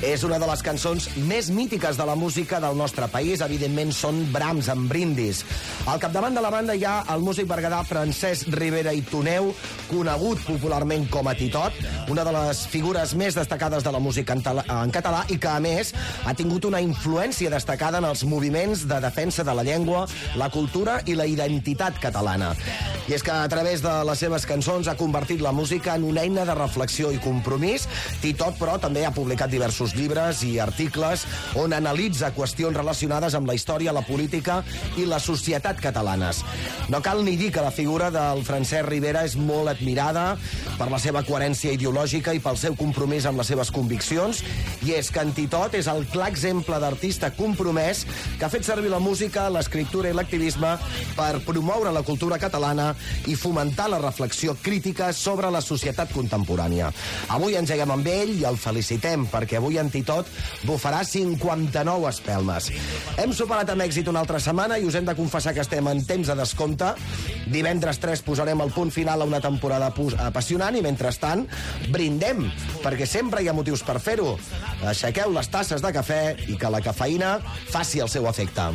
És una de les cançons més mítiques de la música del nostre país. Evidentment són Brahms amb Brindis. Al capdavant de la banda hi ha el músic berguedà Francesc Ribera i Toneu, conegut popularment com a Titot, una de les figures més destacades de la música en català i que, a més, ha tingut una influència destacada en els moviments de defensa de la llengua, la cultura i la identitat catalana. I és que a través de les seves cançons ha convertit la música en una eina de reflexió i compromís. Titot, però, també ha publicat diversos llibres i articles on analitza qüestions relacionades amb la història, la política i la societat catalanes. No cal ni dir que la figura del Francesc Ribera és molt admirada per la seva coherència ideològica i pel seu compromís amb les seves conviccions, i és que en Titot és el clar exemple d'artista compromès que ha fet servir la música, l'escriptura i l'activisme per promoure la cultura catalana i fomentar la reflexió crítica sobre la societat contemporània. Avui engeguem amb ell i el felicitem, perquè avui en Titot bufarà 59 espelmes. Hem superat amb èxit una altra setmana i us hem de confessar que estem en temps de descompte. Divendres 3 posarem el punt final a una temporada apassionant i, mentrestant, brindem, perquè sempre hi ha motius per fer-ho. Aixequeu les tasses de cafè i que la cafeïna faci el seu efecte.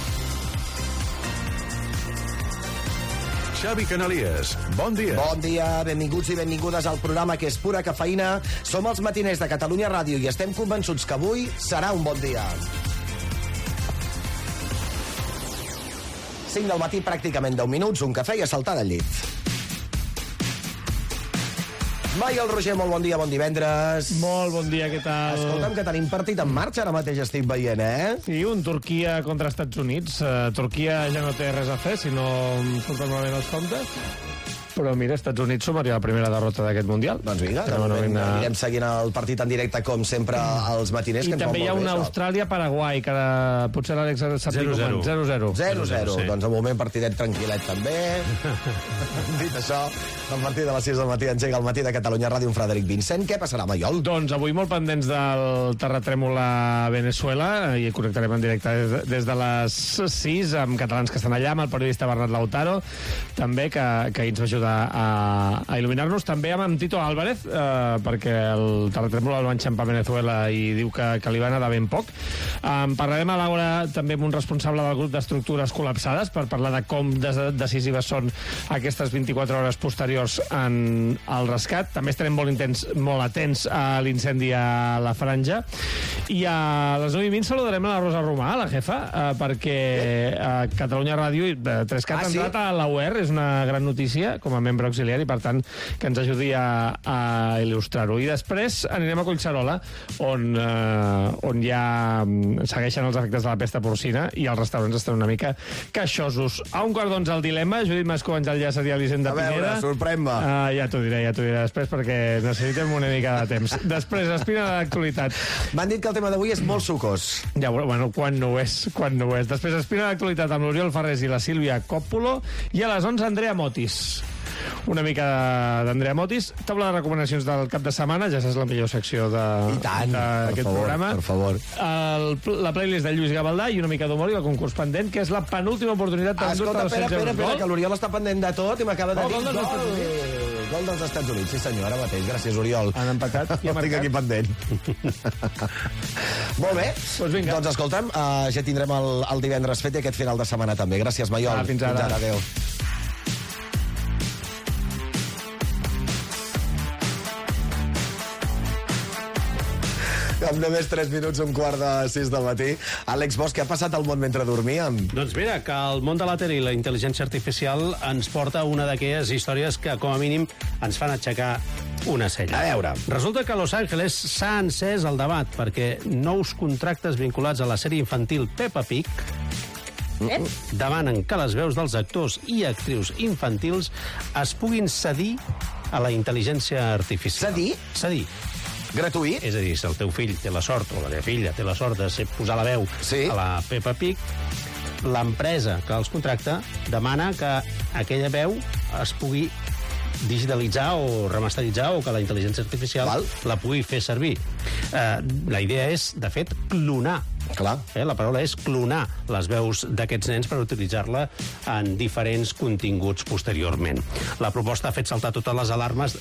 Xavi Canalies, bon dia. Bon dia, benvinguts i benvingudes al programa que és pura cafeïna. Som els matiners de Catalunya Ràdio i estem convençuts que avui serà un bon dia. 5 del matí, pràcticament 10 minuts, un cafè i a saltar del llit. Mai el Roger, molt bon dia, bon divendres. Molt bon dia, què tal? Escolta'm, que tenim partit en marxa, ara mateix estic veient, Sí, un Turquia contra Estats Units. Turquia ja no té res a fer, si no surten malament els comptes. Però mira, Estats Units sumaria la primera derrota d'aquest Mundial. Doncs vinga, anirem seguint el partit en directe, com sempre, als matiners. I també hi ha una Austràlia-Paraguai, que potser l'Àlex sap dir com 0-0. 0-0, doncs al moment partidet tranquil·let també. Dit això, a partir de les 6 del matí engega el matí de Catalunya Ràdio amb Frederic Vincent. Què passarà, Maiol? Doncs avui molt pendents del terratrèmol a Venezuela, i connectarem en directe des de les 6 amb catalans que estan allà, amb el periodista Bernat Lautaro, també, que ens va ajudar a il·luminar-nos. També amb Tito Álvarez, perquè el terratrèmol el va enxampar a Venezuela i diu que li va anar de ben poc. Parlarem a l'hora també amb un responsable del grup d'estructures col·lapsades per parlar de com decisives són aquestes 24 hores posteriors al rescat. També estarem molt atents a l'incendi a la Franja. I a les 9:20 saludarem a la Rosa Romà, la jefa, perquè a Catalunya Ràdio 3cat ha entrat a la UER, és una gran notícia com a membre auxiliar, i per tant que ens ajudi a il·lustrar-ho. I després anirem a Collserola, on ja segueixen els efectes de la pesta porcina i els restaurants estan una mica queixosos. A 1:15 el dilema, Judit Mascó, Àngel Llàcer i Elisenda Pineda. A veure, sorprèn-me. Ja t'ho diré després, perquè necessitem una mica de temps. Després, espina de l'actualitat. M'han dit que el tema d'avui és molt sucós. Ja, bueno, quan no ho és. Després, espina de l'actualitat amb l'Oriol Ferrés i la Sílvia Còppolo, i a les 11 Andrea Motis. Una mica d'Andrea Motis. Taula de recomanacions del cap de setmana, ja saps, la millor secció d'aquest programa. Per favor. La playlist de Lluís Gavaldà i una mica d'humor i el concurs pendent, que és la penúltima oportunitat de Escolta, espera, que l'Oriol està pendent de tot i m'acaba de dir gol dels Estats Units. Sí, senyor, ara mateix. Gràcies, Oriol. Han empatat i ha marcat. Estic aquí pendent. Molt bé. Doncs escolta'm, ja tindrem el divendres fet i aquest final de setmana també. Gràcies, Maiol. Fins ara. Adéu. Amb només 3 minuts, 5:15 del matí. Àlex Bosch, què ha passat al món mentre dormíem? Doncs mira, que el món de la tele i la intel·ligència artificial ens porta una d'aquelles històries que, com a mínim, ens fan aixecar una cella. A veure. Resulta que a Los Angeles s'ha encès el debat perquè nous contractes vinculats a la sèrie infantil Peppa Pig demanen que les veus dels actors i actrius infantils es puguin cedir a la intel·ligència artificial. Cedir? Cedir. Gratuït? És a dir, si el teu fill té la sort, o la teva filla té la sort de posar la veu a la Peppa Pig, l'empresa que els contracta demana que aquella veu es pugui digitalitzar o remasteritzar, o que la intel·ligència artificial la pugui fer servir. La idea és, de fet, clonar. Clar. La paraula és clonar les veus d'aquests nens per utilitzar-la en diferents continguts posteriorment. La proposta ha fet saltar totes les alarmes